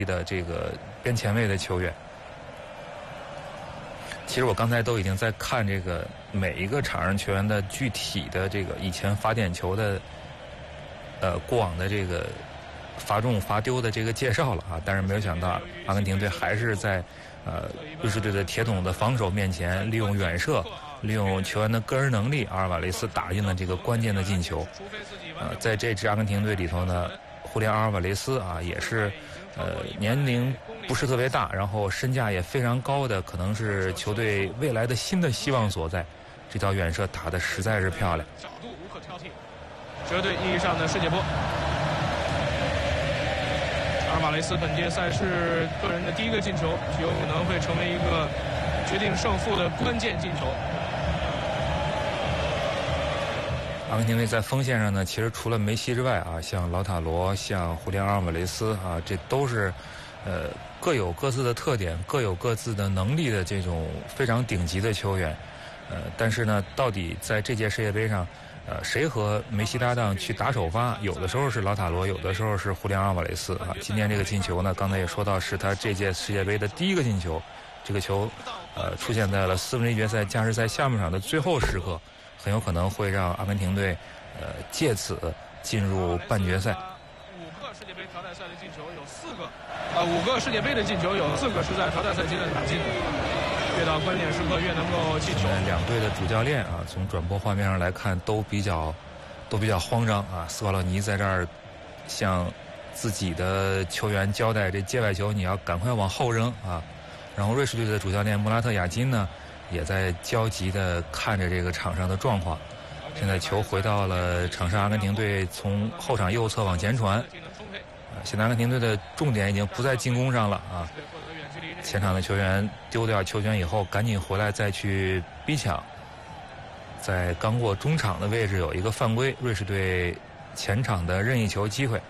的这个边前卫的球员。其实我刚才都已经在看这个每一个场上球员的具体的这个以前罚点球的过往的这个罚中罚丢的这个介绍了啊，但是没有想到阿根廷队还是在瑞士队的铁桶的防守面前，利用远射，利用球员的个人能力，阿尔瓦雷斯打进了这个关键的进球。在这支阿根廷队里头呢，胡连阿尔瓦雷斯啊也是年龄不是特别大，然后身价也非常高的，可能是球队未来的新的希望所在。这条远射打得实在是漂亮， 角度无可挑剔，绝对意义上的世界波。阿尔瓦雷斯本届赛事个人的第一个进球，有可能会成为一个决定胜负的关键进球。 阿根廷队在锋线上呢，其实除了梅西之外啊，像劳塔罗、像胡连阿尔瓦雷斯啊，这都是各有各自的特点，各有各自的能力的这种非常顶级的球员。但是呢，到底在这届世界杯上，谁和梅西搭档去打首发？有的时候是劳塔罗，有的时候是胡连阿尔瓦雷斯啊。今天这个进球呢，刚才也说到是他这届世界杯的第一个进球，这个球出现在了1/4决赛加时赛下半场的最后时刻，很有可能会让阿根廷队借此进入半决赛。 5个世界杯淘汰赛的进球有4个，5个世界杯的进球有4个是在淘汰赛阶段打进。越到关键时刻越能够进球。 两队的主教练啊，从转播画面上来看都比较慌张啊。斯瓦洛尼在这儿向自己的球员交代，这界外球你要赶快往后扔啊。然后瑞士队的主教练穆拉特雅金呢，也在焦急地看着这个场上的状况。现在球回到了场上，阿根廷队从后场右侧往前传。现在阿根廷队的重点已经不在进攻上了啊。前场的球员丢掉球权以后，赶紧回来再去逼抢。在刚过中场的位置有一个犯规，瑞士队前场的任意球机会。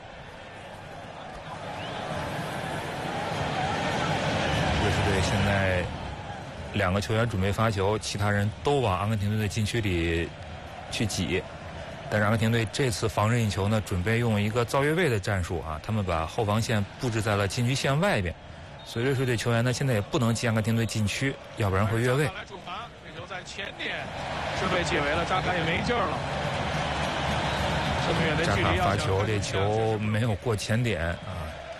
瑞士队现在2个球员准备发球，其他人都往阿根廷队的禁区里去挤。但是阿根廷队这次防任意球呢，准备用一个造越位的战术啊，他们把后防线布置在了禁区线外边。所以瑞士队球员呢，现在也不能进阿根廷队禁区，要不然会越位。 这球在前点是被解围了，扎卡也没劲儿了。这么远的距离， 扎卡罚球，这球没有过前点啊。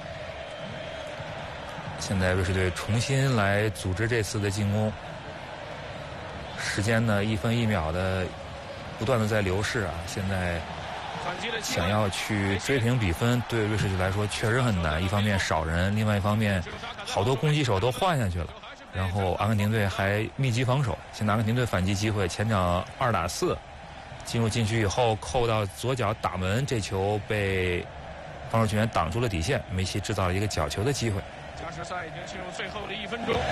现在瑞士队重新来组织这次的进攻，时间呢1分1秒的不断的在流逝啊。现在想要去追平比分，对瑞士队来说确实很难。一方面少人，另外一方面好多攻击手都换下去了，然后阿根廷队还密集防守。现在阿根廷队反击机会，前场2打4，进入禁区以后扣到左脚打门，这球被防守球员挡住了底线，梅西制造了一个角球的机会。 加时赛已经进入最后的1分钟。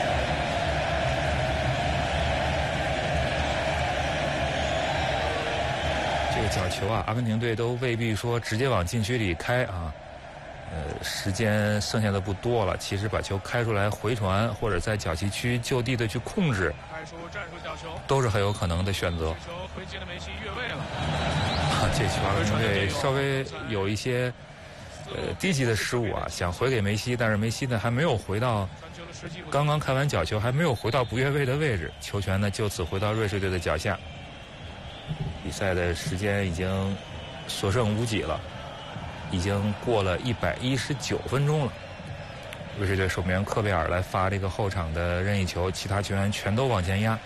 这个角球啊，阿根廷队都未必说直接往禁区里开啊。时间剩下的不多了，其实把球开出来回传，或者在角旗区就地的去控制，都是很有可能的选择。 球回击了梅西越位了。 这球阿根廷队稍微有一些低级的失误啊，想回给梅西，但是梅西呢还没有回到刚刚开完角球，还没有回到不越位的位置，球权呢就此回到瑞士队的脚下。比赛的时间已经所剩无几了，已经过了119分钟了。瑞士队守门员科贝尔来发这个后场的任意球，其他球员全都往前压。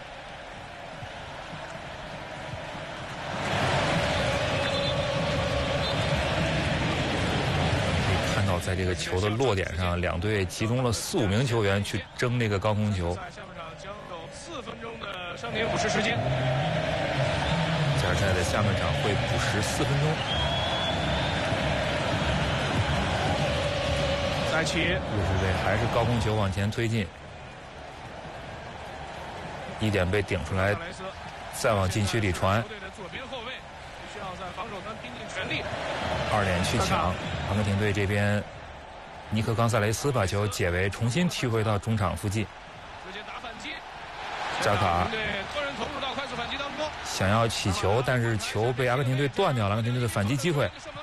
可以看到，在这个球的落点上，两队集中了4、5名球员去争这个高空球。 下半场将有4分钟的伤停补时时间。 加时赛的下半场会补时4分钟。 再起， 瑞士队还是高空球往前推进，1点被顶出来，再往禁区里传。 队的左边后卫需要在防守端拼尽全力。 2点去抢，阿根廷队这边，尼克冈萨雷斯把球解围，重新踢回到中场附近。 直接打反击。 扎卡对，个人投入到快速反击当中， 想要起球，但是球被阿根廷队断掉了，阿根廷队的反击机会。